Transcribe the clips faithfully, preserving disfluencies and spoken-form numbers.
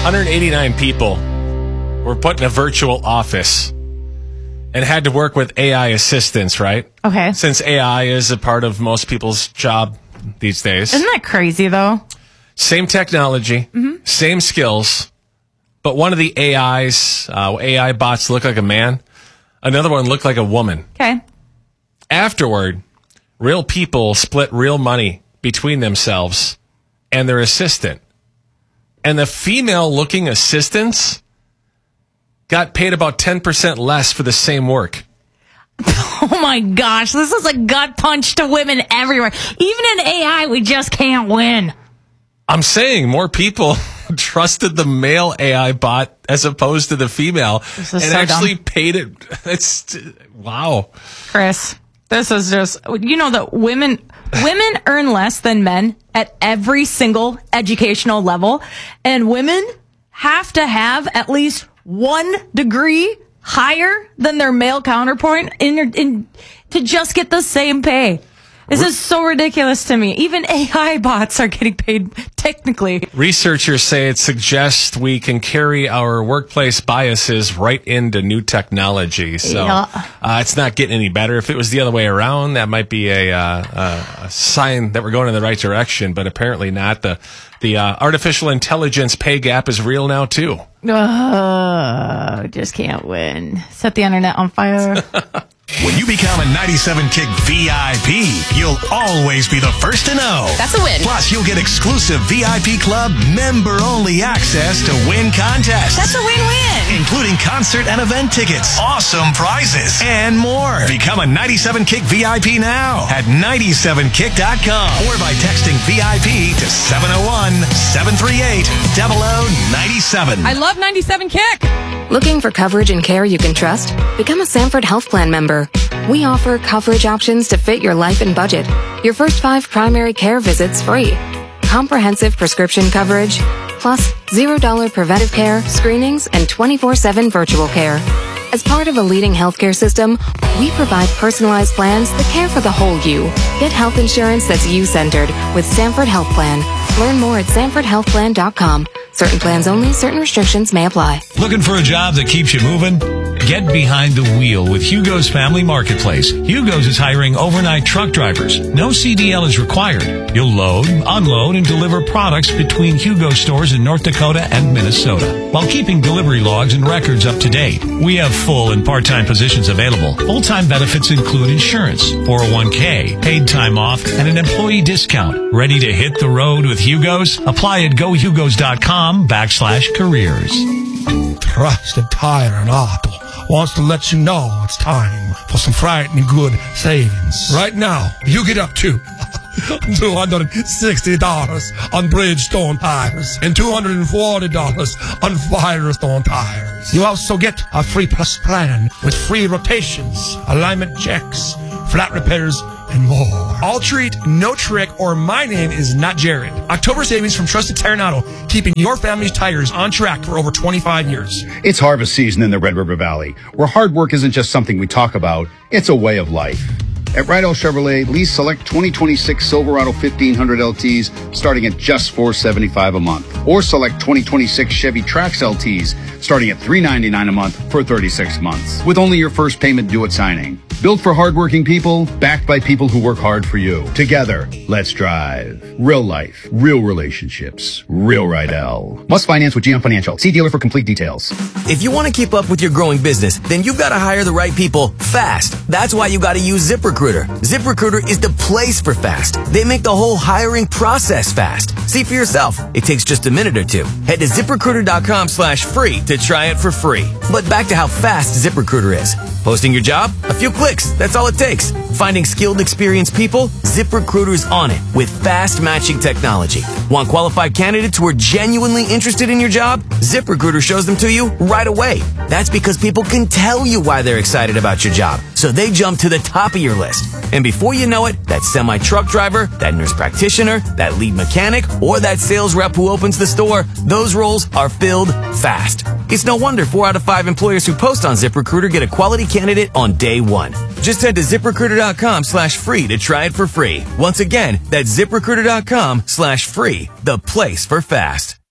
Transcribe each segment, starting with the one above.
hundred eighty-nine people were put in a virtual office and had to work with A I assistants, right? Okay. Since A I is a part of most people's job these days. Isn't that crazy, though? Same technology, mm-hmm. same skills, but one of the A Is, uh, A I bots looked like a man. Another one looked like a woman. Okay. Afterward, real people split real money between themselves and their assistant. And the female-looking assistants got paid about ten percent less for the same work. Oh, my gosh. This is a gut punch to women everywhere. Even in A I, we just can't win. I'm saying more people trusted the male A I bot as opposed to the female and so actually dumb. paid it. It's wow. Chris, this is just, you know that women women earn less than men at every single educational level, and women have to have at least one degree higher than their male counterpart in, in to just get the same pay. This is so ridiculous to me. Even A I bots are getting paid technically. Researchers say it suggests we can carry our workplace biases right into new technology. So Yeah. uh, it's not getting any better. If it was the other way around, that might be a, uh, a, a sign that we're going in the right direction, but apparently not. The the uh, artificial intelligence pay gap is real now, too. Oh, just can't win. Set the internet on fire. When you become a ninety-seven Kick V I P, you'll always be the first to know. That's a win. Plus, you'll get exclusive V I P Club member-only access to win contests. That's a win-win. Including concert and event tickets, awesome prizes, and more. Become a ninety-seven Kick V I P now at ninety-seven kick dot com or by texting V I P to seven oh one, seven three eight, zero zero nine seven. I love ninety-seven Kick. Looking for coverage and care you can trust? Become a Sanford Health Plan member. We offer coverage options to fit your life and budget. Your first five primary care visits free. Comprehensive prescription coverage, plus zero dollar preventive care, screenings, and twenty-four seven virtual care. As part of a leading healthcare system, we provide personalized plans that care for the whole you. Get health insurance that's you-centered with Sanford Health Plan. Learn more at sanford health plan dot com. Certain plans only, certain restrictions may apply. Looking for a job that keeps you moving? Get behind the wheel with Hugo's Family Marketplace. Hugo's is hiring overnight truck drivers. No C D L is required. You'll load, unload, and deliver products between Hugo stores in North Dakota and Minnesota, while keeping delivery logs and records up to date. We have full and part-time positions available. Full-time benefits include insurance, four oh one k, paid time off, and an employee discount. Ready to hit the road with Hugo's? Apply at go hugos dot com backslash careers. Trusted Tire and Auto wants to let you know it's time for some frightening good savings. Right now, you get up to two hundred sixty dollars on Bridgestone tires and two hundred forty dollars on Firestone tires. You also get a free plus plan with free rotations, alignment checks, flat repairs, and more. All treat, no trick, or my name is not Jared. October savings from Trusted Tire and Auto, keeping your family's tires on track for over twenty-five years. It's harvest season in the Red River Valley, where hard work isn't just something we talk about, it's a way of life. At Rydell Chevrolet, lease select twenty twenty-six Silverado fifteen hundred L Ts starting at just four hundred seventy-five dollars a month. Or select twenty twenty-six Chevy Trax L Ts starting at three hundred ninety-nine dollars a month for thirty-six months. With only your first payment due at signing. Built for hardworking people, backed by people who work hard for you. Together, let's drive. Real life, real relationships, real Rydell. Must finance with G M Financial. See dealer for complete details. If you want to keep up with your growing business, then you've got to hire the right people fast. That's why you got to use ZipRecruiter. ZipRecruiter is the place for fast. They make the whole hiring process fast. See for yourself. It takes just a minute or two. Head to ZipRecruiter dot com slash free to try it for free. But back to how fast ZipRecruiter is. Posting your job? A few clicks. That's all it takes. Finding skilled, experienced people? ZipRecruiter's on it with fast matching technology. Want qualified candidates who are genuinely interested in your job? ZipRecruiter shows them to you right away. That's because people can tell you why they're excited about your job, so they jump to the top of your list. And before you know it, that semi-truck driver, that nurse practitioner, that lead mechanic, or that sales rep who opens the store, those roles are filled fast. It's no wonder four out of five employers who post on ZipRecruiter get a quality candidate on day one. Just head to ZipRecruiter dot com slash free to try it for free. Once again, that's ZipRecruiter dot com slash free, the place for fast.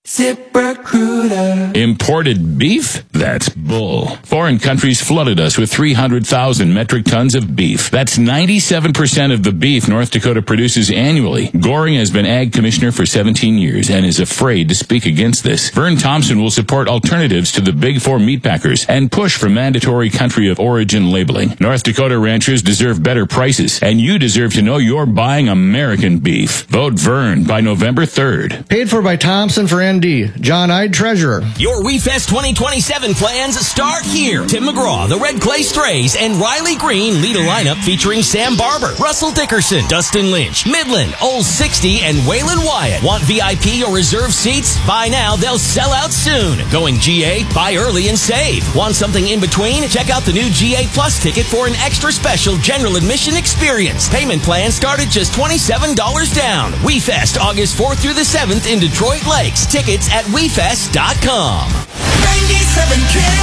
ZipRecruiter. Imported beef? That's bull. Foreign countries flooded us with three hundred thousand metric tons of beef. That's ninety-seven percent of the beef North Dakota produces annually. Goring has been ag commissioner for seventeen years and is afraid to speak against this. Vern Thompson will support alternatives to the big four meatpackers and push for mandatory country of origin labeling. North Dakota ranchers deserve better prices, and you deserve to know you're buying American beef. Vote Vern by November third. Paid for by Thompson for N D. John Ide, Treasurer. Your WeFest twenty twenty-seven plans start here. Tim McGraw, the Red Clay Strays, and Riley Green lead a lineup featuring Sam Barber, Russell Dickerson, Dustin Lynch, Midland, Old sixty, and Waylon Wyatt. Want V I P or reserve seats? Buy now, they'll sell out soon. Going G A? Buy early and save. Want something in between? Check out the new G A Plus ticket for an extra special general admission experience. Payment plans start at just twenty-seven dollars down. WeFest, August fourth through the seventh in Detroit Lakes. Tickets at we fest dot com. ninety-seven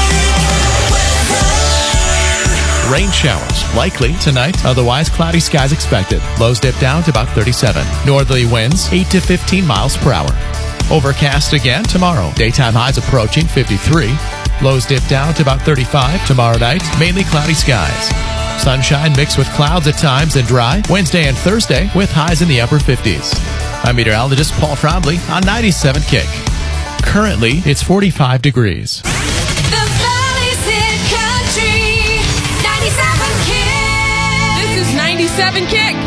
Rain showers likely tonight, otherwise cloudy skies expected. Lows dip down to about thirty-seven. Northerly winds eight to fifteen miles per hour. Overcast again tomorrow. Daytime highs approaching fifty-three. Lows dip down to about thirty-five. Tomorrow night, mainly cloudy skies. Sunshine mixed with clouds at times and dry. Wednesday and Thursday with highs in the upper fifties. I'm meteorologist Paul Trombley on ninety-seven Kick. Currently, it's forty-five degrees. The Valley's Hit Country, ninety-seven Kick. This is ninety-seven Kick.